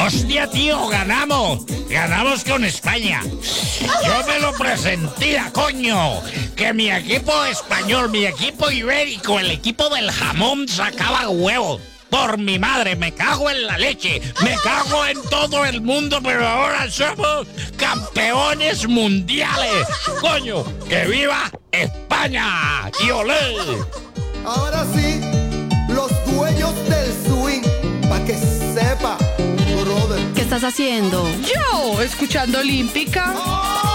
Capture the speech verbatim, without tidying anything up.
Hostia, tío, ganamos. Ganamos con España. Yo me lo presentía, coño. Que mi equipo español, mi equipo ibérico, el equipo del jamón sacaba huevos. Por mi madre, me cago en la leche, me cago en todo el mundo, pero ahora somos campeones mundiales. Coño, que viva España. ¡Y olé! Ahora sí, los dueños del swing, pa' que sepa, brother. ¿Qué estás haciendo? Yo, escuchando Olímpica.